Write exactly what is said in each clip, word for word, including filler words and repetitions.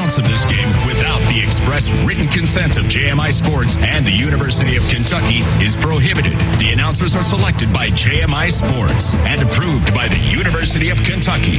announce of this game without the express written consent of J M I Sports and the University of Kentucky is prohibited. The announcers are selected by J M I Sports and approved by the University of Kentucky.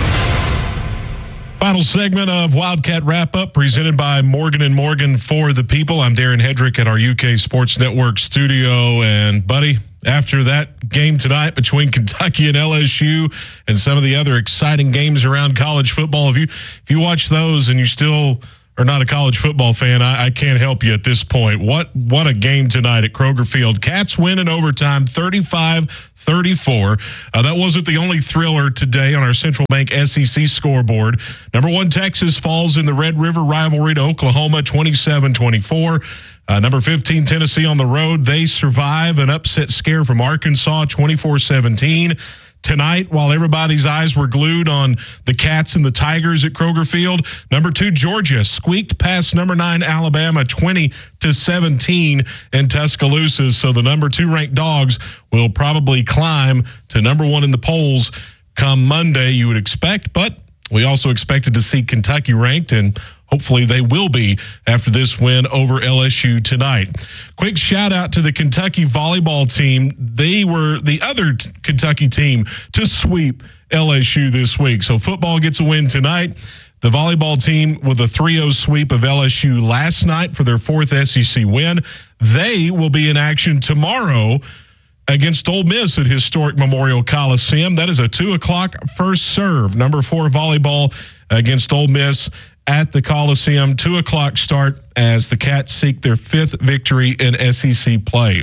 Final segment of Wildcat Wrap-Up presented by Morgan and Morgan for the People. I'm Darren Hedrick at our U K Sports Network studio. And, buddy, after that game tonight between Kentucky and L S U and some of the other exciting games around college football, if you if you watch those and you still are not a college football fan, I, I can't help you at this point. What what a game tonight at Kroger Field. Cats win in overtime, thirty-five thirty-four. Uh, that wasn't the only thriller today on our Central Bank S E C scoreboard. Number one, Texas falls in the Red River rivalry to Oklahoma, twenty-seven twenty-four. Uh, number fifteen, Tennessee on the road. They survive an upset scare from Arkansas, twenty-four seventeen. Tonight, while everybody's eyes were glued on the Cats and the Tigers at Kroger Field, number two, Georgia squeaked past number nine, Alabama, twenty to seventeen in Tuscaloosa. So the number two ranked Dogs will probably climb to number one in the polls come Monday, you would expect. But we also expected to see Kentucky ranked, and hopefully they will be after this win over L S U tonight. Quick shout out to the Kentucky volleyball team. They were the other t- Kentucky team to sweep L S U this week. So football gets a win tonight. The volleyball team with a three oh sweep of L S U last night for their fourth S E C win. They will be in action tomorrow against Ole Miss at historic Memorial Coliseum. That is a two o'clock first serve. Number four volleyball against Ole Miss at the Coliseum. two o'clock start as the Cats seek their fifth victory in S E C play.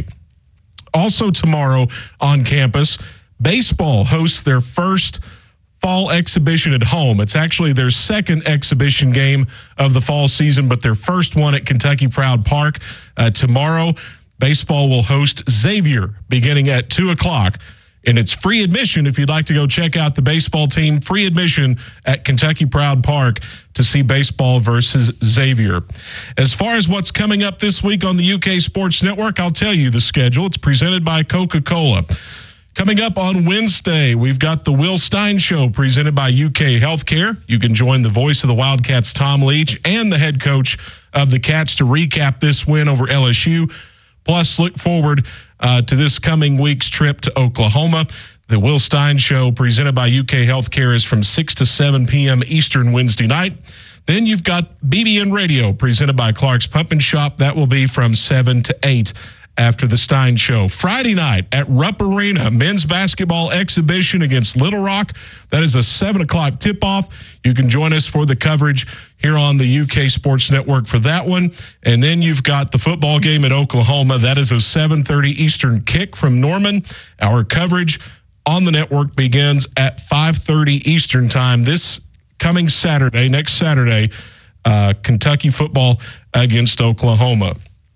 Also tomorrow on campus, baseball hosts their first fall exhibition at home. It's actually their second exhibition game of the fall season, but their first one at Kentucky Proud Park. Uh, tomorrow, baseball will host Xavier beginning at two o'clock. And it's free admission if you'd like to go check out the baseball team. Free admission at Kentucky Proud Park to see baseball versus Xavier. As far as what's coming up this week on the U K Sports Network, I'll tell you the schedule. It's presented by Coca-Cola. Coming up on Wednesday, we've got the Will Stein Show presented by U K Healthcare. You can join the voice of the Wildcats, Tom Leach, and the head coach of the Cats to recap this win over L S U. Plus, look forward uh, to this coming week's trip to Oklahoma. The Will Stein Show, presented by U K Healthcare, is from six to seven p.m. Eastern Wednesday night. Then you've got B B N Radio, presented by Clark's Pump and Shop. That will be from seven to eight after the Stein Show. Friday night at Rupp Arena, men's basketball exhibition against Little Rock. That is a seven o'clock tip-off. You can join us for the coverage here on the U K Sports Network for that one. And then you've got the football game at Oklahoma. That is a seven thirty Eastern kick from Norman. Our coverage on the network begins at five thirty Eastern time this coming Saturday, next Saturday, uh, Kentucky football against Oklahoma.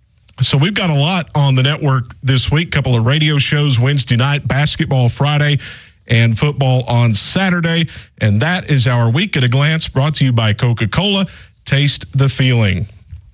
So we've got a lot on the network this week, couple of radio shows Wednesday night, basketball Friday, and football on Saturday. And that is our Week at a Glance, brought to you by Coca-Cola. Taste the feeling.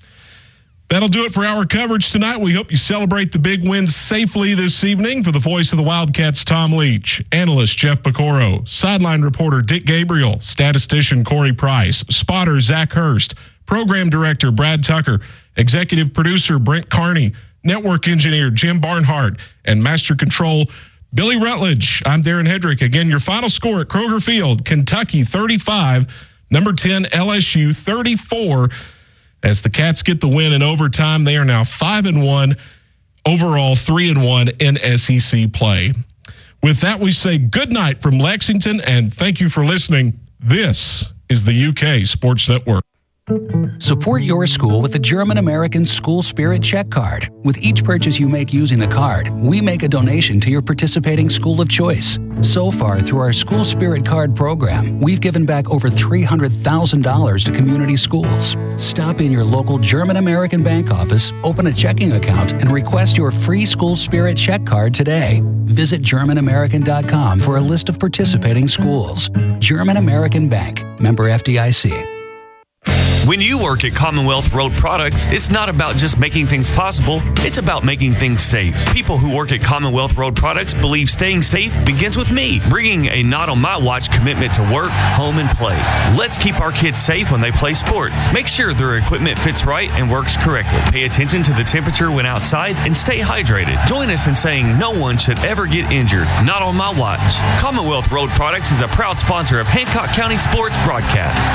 That'll do it for our coverage tonight. We hope you celebrate the big wins safely this evening. For the voice of the Wildcats, Tom Leach, analyst Jeff Pecoro, sideline reporter Dick Gabriel, statistician Corey Price, spotter Zach Hurst, program director Brad Tucker, executive producer Brent Carney, network engineer Jim Barnhart, and master control Billy Rutledge. I'm Darren Hedrick. Again, your final score at Kroger Field, Kentucky thirty-five, number ten L S U thirty-four. As the Cats get the win in overtime, they are now five and one, overall three and one in S E C play. With that, we say good night from Lexington, and thank you for listening. This is the U K Sports Network. Support your school with the German-American School Spirit Check Card. With each purchase you make using the card, we make a donation to your participating school of choice. So far, through our School Spirit Card program, we've given back over three hundred thousand dollars to community schools. Stop in your local German-American bank office, open a checking account, and request your free School Spirit Check Card today. Visit German American dot com for a list of participating schools. German American Bank, member F D I C. When you work at Commonwealth Road Products, it's not about just making things possible, it's about making things safe. People who work at Commonwealth Road Products believe staying safe begins with me, bringing a not on my watch commitment to work, home, and play. Let's keep our kids safe when they play sports. Make sure their equipment fits right and works correctly. Pay attention to the temperature when outside and stay hydrated. Join us in saying no one should ever get injured. Not on my watch. Commonwealth Road Products is a proud sponsor of Hancock County Sports Broadcast.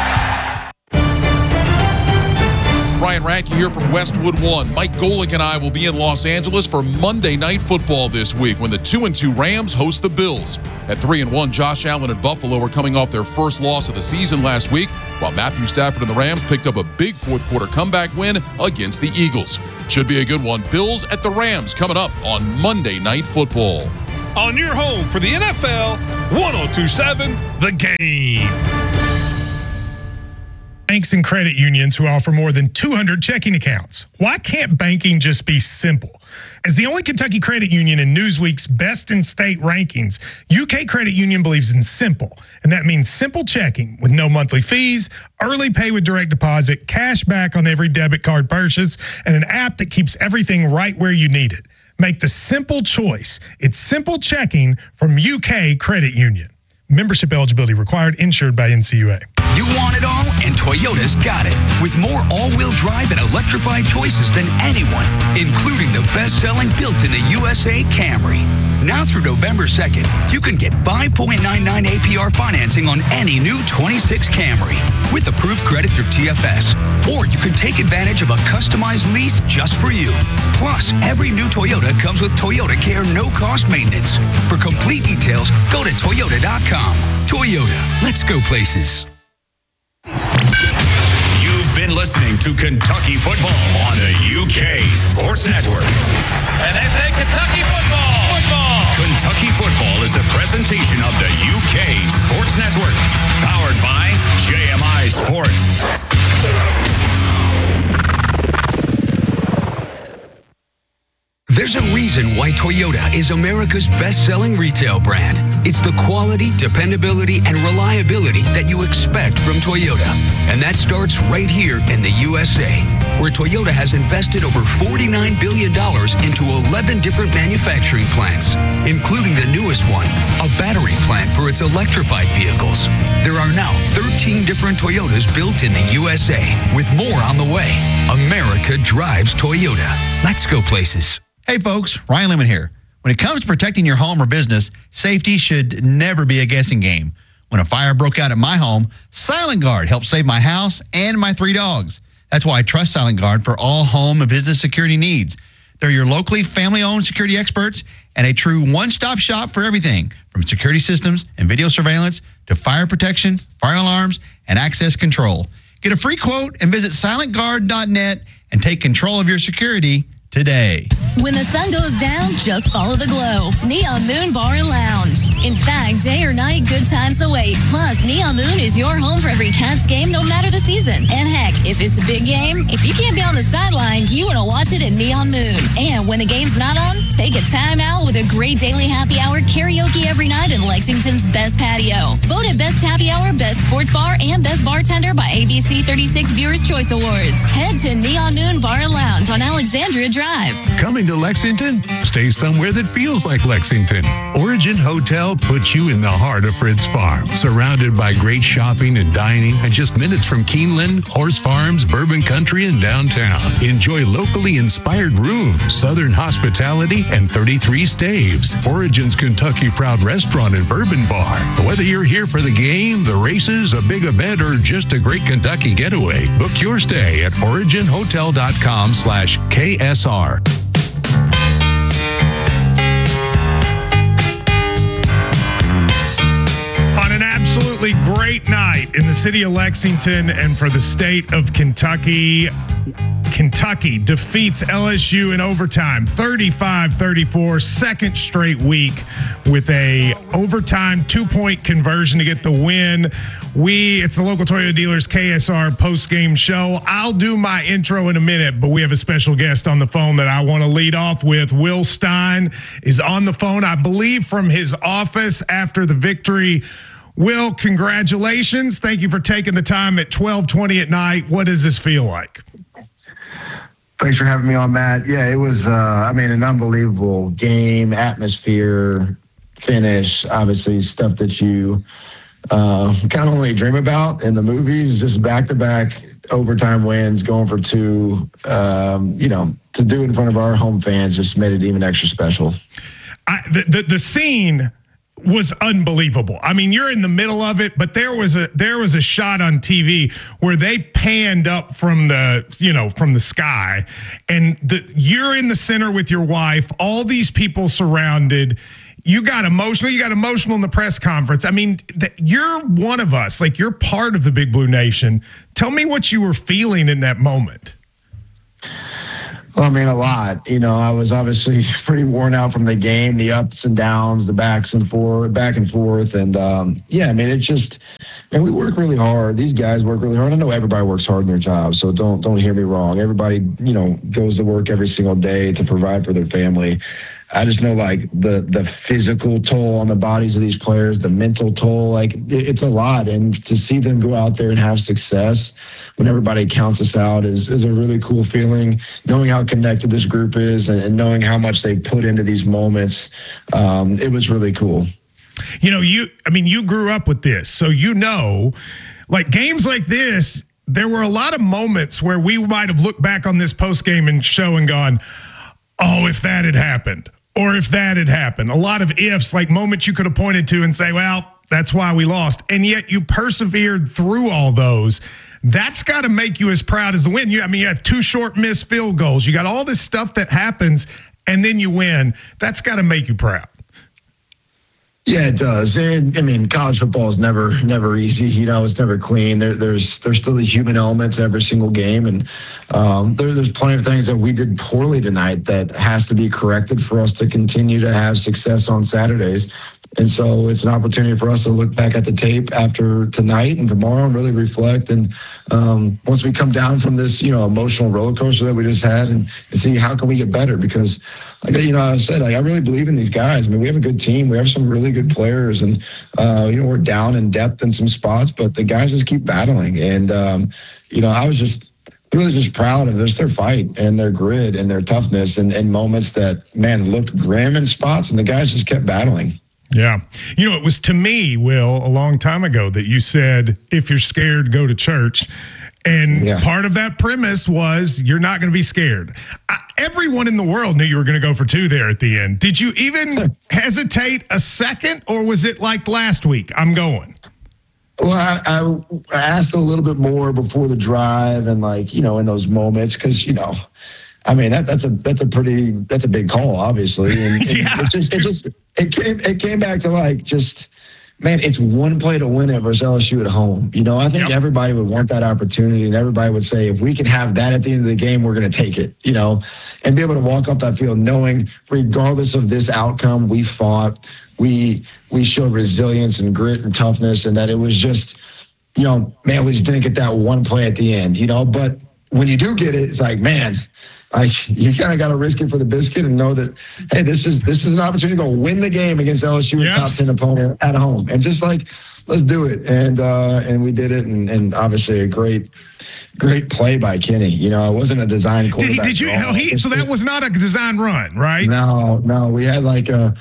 Ryan Radke here from Westwood One. Mike Golick and I will be in Los Angeles for Monday Night Football this week when the two and two Rams host the Bills. At three and one, Josh Allen and Buffalo are coming off their first loss of the season last week, while Matthew Stafford and the Rams picked up a big fourth quarter comeback win against the Eagles. Should be a good one. Bills at the Rams coming up on Monday Night Football. On your home for the N F L, one oh two point seven The Game. Banks and credit unions who offer more than two hundred checking accounts. Why can't banking just be simple? As the only Kentucky credit union in Newsweek's Best in State rankings, U K Credit Union believes in simple, and that means simple checking with no monthly fees, early pay with direct deposit, cash back on every debit card purchase, and an app that keeps everything right where you need it. Make the simple choice. It's simple checking from U K Credit Union. Membership eligibility required, insured by N C U A. You want it all, and Toyota's got it. With more all-wheel drive and electrified choices than anyone, including the best-selling built in the U S A Camry. Now through November second, you can get five point nine nine A P R financing on any new twenty-six Camry with approved credit through T F S. Or you can take advantage of a customized lease just for you. Plus, every new Toyota comes with Toyota Care no-cost maintenance. For complete details, go to Toyota dot com. Toyota, let's go places. You've been listening to Kentucky Football on the U K Sports Network. And they say Kentucky Football! Football! Kentucky Football is a presentation of the U K Sports Network, powered by J M I Sports. There's a reason why Toyota is America's best-selling retail brand. It's the quality, dependability, and reliability that you expect from Toyota. And that starts right here in the U S A, where Toyota has invested over forty-nine billion dollars into eleven different manufacturing plants, including the newest one, a battery plant for its electrified vehicles. There are now thirteen different Toyotas built in the U S A, with more on the way. America drives Toyota. Let's go places. Hey folks, Ryan Lemon here. When it comes to protecting your home or business, safety should never be a guessing game. When a fire broke out at my home, Silent Guard helped save my house and my three dogs. That's why I trust Silent Guard for all home and business security needs. They're your locally family-owned security experts and a true one-stop shop for everything from security systems and video surveillance to fire protection, fire alarms, and access control. Get a free quote and visit silent guard dot net and take control of your security today. When the sun goes down, just follow the glow. Neon Moon Bar and Lounge. In fact, day or night, good times await. Plus, Neon Moon is your home for every Cats game, no matter the season. And heck, if it's a big game, if you can't be on the sideline, you want to watch it at Neon Moon. And when the game's not on, take a time out with a great daily happy hour karaoke every night in Lexington's best patio. Voted Best Happy Hour, Best Sports Bar, and Best Bartender by A B C thirty-six Viewers' Choice Awards. Head to Neon Moon Bar and Lounge on Alexandria Drive. Coming to Lexington? Stay somewhere that feels like Lexington. Origin Hotel puts you in the heart of Fritz Farm, surrounded by great shopping and dining, and just minutes from Keeneland, Horse Farms, Bourbon Country, and downtown. Enjoy locally inspired rooms, Southern hospitality, and thirty-three staves. Origin's Kentucky Proud Restaurant and Bourbon Bar. Whether you're here for the game, the races, a big event, or just a great Kentucky getaway, book your stay at origin hotel dot com slash K S R. On an absolutely great night in the city of Lexington and for the state of Kentucky, Kentucky defeats L S U in overtime, thirty-five thirty-four, second straight week with a overtime two-point conversion to get the win. We, it's the local Toyota Dealers K S R post-game show. I'll do my intro in a minute, but we have a special guest on the phone that I want to lead off with. Will Stein is on the phone, I believe, from his office after the victory. Will, congratulations. Thank you for taking the time at twelve twenty at night. What does this feel like? Thanks for having me on, Matt. Yeah, it was, uh, I mean, an unbelievable game, atmosphere, finish, obviously stuff that you uh, kind of only dream about in the movies, just back-to-back overtime wins, going for two. Um, you know, to do it in front of our home fans just made it even extra special. I, the, the, the scene was unbelievable. I mean, you're in the middle of it, but there was a there was a shot on T V where they panned up from the, you know, from the sky, and the, you're in the center with your wife, all these people surrounded. You got emotional. You got emotional in the press conference. I mean, th- you're one of us. Like, you're part of the Big Blue Nation. Tell me what you were feeling in that moment. Well, I mean, a lot. You know, I was obviously pretty worn out from the game, the ups and downs, the backs and forth, back and forth. And, um, yeah, I mean, it's just, and we work really hard. These guys work really hard. I know everybody works hard in their job, so don't don't hear me wrong. Everybody, you know, goes to work every single day to provide for their family. I just know, like, the the physical toll on the bodies of these players, the mental toll, like, it, it's a lot. And to see them go out there and have success when everybody counts us out is, is a really cool feeling. Knowing how connected this group is and, and knowing how much they put into these moments, um, it was really cool. You know, you, I mean, you grew up with this, so you know, like, games like this, there were a lot of moments where we might have looked back on this post-game and show and gone, oh, if that had happened. Or if that had happened. A lot of ifs, like moments you could have pointed to and say, well, that's why we lost. And yet you persevered through all those. That's got to make you as proud as the win. You, I mean, you had two short missed field goals. You got all this stuff that happens, and then you win. That's got to make you proud. Yeah, it does. And I mean, college football is never, never easy. You know, it's never clean. There, there's, there's still these human elements every single game, and um, there, there's plenty of things that we did poorly tonight that has to be corrected for us to continue to have success on Saturdays. And so it's an opportunity for us to look back at the tape after tonight and tomorrow and really reflect. And um, once we come down from this, you know, emotional roller coaster that we just had, and, and see how can we get better. Because, like, you know, I said, like, I really believe in these guys. I mean, we have a good team. We have some really good players, and uh, you know, we're down in depth in some spots, but the guys just keep battling. And um, you know, I was just really just proud of this, their fight and their grit and their toughness, and, and moments that, man, looked grim in spots, and the guys just kept battling. Yeah. You know, it was to me, Will, a long time ago that you said, if you're scared, go to church. And yeah. part of that premise was you're not going to be scared. I, everyone in the world knew you were going to go for two there at the end. Did you even hesitate a second, or was it like last week, I'm going? Well, I, I asked a little bit more before the drive and, like, you know, in those moments, because, you know, I mean, that, that's a that's a pretty that's a big call, obviously. And, and yeah. it just it just it came it came back to, like, just, man, it's one play to win it versus L S U at home. You know, I think yep. everybody would want that opportunity, and everybody would say, if we can have that at the end of the game, we're going to take it, you know, and be able to walk up that field knowing, regardless of this outcome, we fought, we we showed resilience and grit and toughness, and that it was just, you know, man, we just didn't get that one play at the end, you know. But when you do get it, it's like, man, like, you kind of got to risk it for the biscuit and know that, hey, this is this is an opportunity to go win the game against L S U, yes. a top ten opponent at home, and just, like, let's do it. And uh, and we did it, and, and obviously a great great play by Kenny. You know, it wasn't a design quarterback. Did he? Did you? No, he, so that was not a design run, right? No, no. We had like a.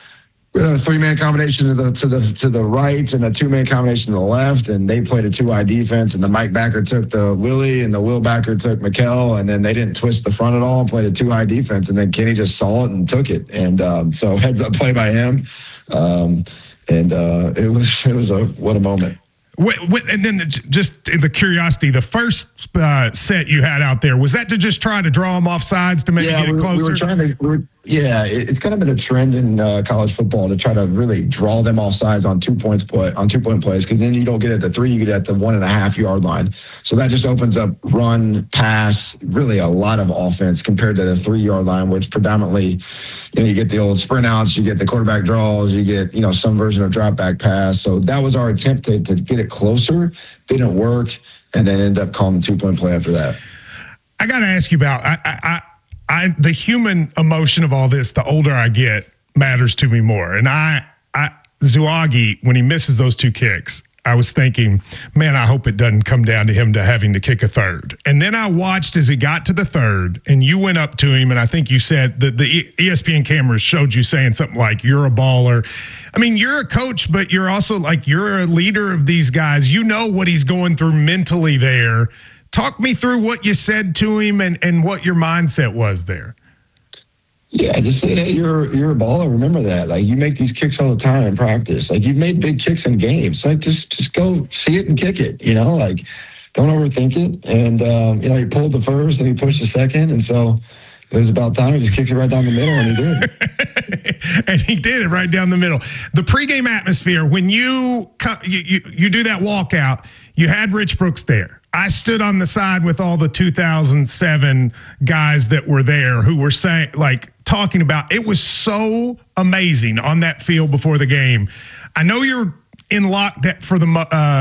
We had a three-man combination to the to the to the right and a two-man combination to the left, and they played a two-eye defense. And the Mike backer took the Willie, and the Will backer took McKell, and then they didn't twist the front at all and played a two-eye defense. And then Kenny just saw it and took it. And um, so heads up play by him, um, and uh, it was it was a what a moment. And then the, just the curiosity, the first uh, set you had out there, was that to just try to draw them off sides to maybe yeah, get it we, closer? We were trying to, we were, yeah, it, it's kind of been a trend in uh, college football to try to really draw them off sides on two points play, on two point plays, because then you don't get it at the three, you get it at the one and a half yard line. So that just opens up run, pass, really a lot of offense compared to the three yard line, which predominantly, you know, you get the old sprint outs, you get the quarterback draws, you get, you know, some version of drop back pass. So that was our attempt to, to get it closer. Didn't work, and then end up calling the two point play after that. I got to ask you about I, I, I, the human emotion of all this. The older I get, matters to me more, and I, I, Zouagi, when he misses those two kicks, I was thinking, man, I hope it doesn't come down to him to having to kick a third. And then I watched as he got to the third, and you went up to him, and I think you said that the E S P N cameras showed you saying something like, you're a baller. I mean, you're a coach, but you're also like, you're a leader of these guys. You know what he's going through mentally there. Talk me through what you said to him and, and what your mindset was there. Yeah, just say, hey, you're you're a baller. Remember that. Like, you make these kicks all the time in practice. Like, you've made big kicks in games. Like, just just go see it and kick it. You know, like, don't overthink it. And um, you know, he pulled the first and he pushed the second, and so it was about time. He just kicked it right down the middle, and he did. And he did it right down the middle. The pregame atmosphere, when you you you, you do that walkout, you had Rich Brooks there. I stood on the side with all the two thousand seven guys that were there who were saying, like, talking about, it was so amazing on that field before the game. I know you're in lockdown for the uh,